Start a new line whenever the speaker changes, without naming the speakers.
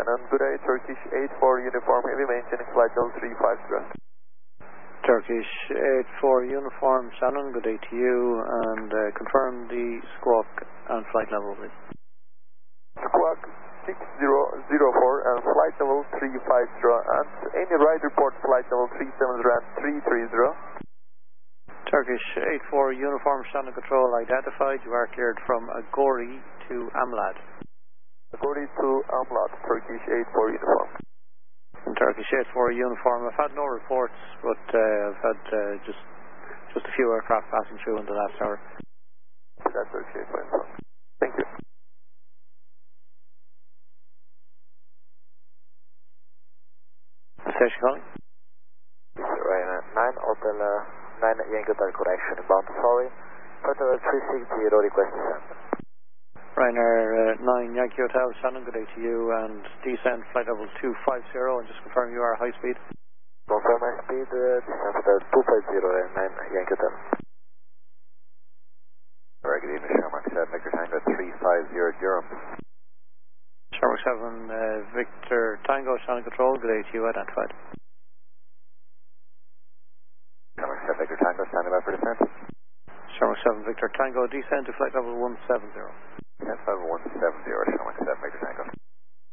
Shannon, good day, Turkish 84 uniform, heavy maintaining flight level 350.
Turkish 84 uniform, Shannon, good day to you, and confirm the squawk and flight level, please.
Squawk 6004 and flight level 350, and any ride report flight level 370 and 330.
Turkish 84 uniform, Shannon control identified, you are cleared from Agori to Amlad.
Agori to Amlad, Turkish 84 uniform.
Turkish 84 uniform, I've had no reports, but I've had just a few aircraft passing through in the last hour.
That's Turkish 84 uniform. Thank you.
Station calling.
Ryanair 9 Hotel 9 Yankee Hotel correction inbound to Surrey. Flight level 360 request to send.
Ryanair 9 Yankee Hotel, Shannon, good day to you, and descend flight level 250, and just confirm you are high speed.
Confirm high speed, descend flight level 250 9 Yankee Hotel.
Alright, good evening, Shermark 7, Victor Tango 350 Durham.
Shermark 7, Victor Tango, Shannon control, good day to you, identified.
Shermark 7, Victor Tango, standing by for descent.
Shermark 7, Victor Tango, descend to flight level 170.
Descent level 170, Shermark 7, Victor Tango.